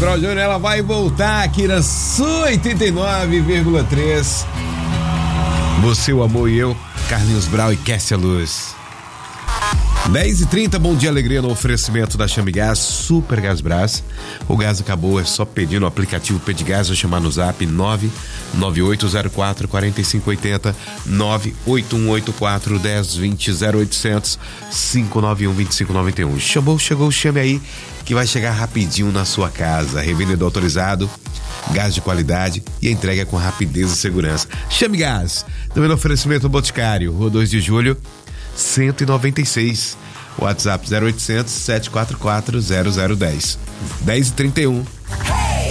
Brau Júnior, ela vai voltar aqui na sua 89,3. Você, o amor e eu, Carlinhos Brau e Kessia Luz. 10h30, bom dia, alegria no oferecimento da Chame Gás, Super Gás Brás. O gás acabou, é só pedir no aplicativo Pedigás ou chamar no zap 99804-4580, 98184-1020, 0800 591 2591. Chegou, chame aí que vai chegar rapidinho na sua casa. Revendedor autorizado, gás de qualidade e entrega com rapidez e segurança. Chame Gás, também no oferecimento Boticário, Rua 2 de Julho 196, WhatsApp 0800 744 0010. 10h31.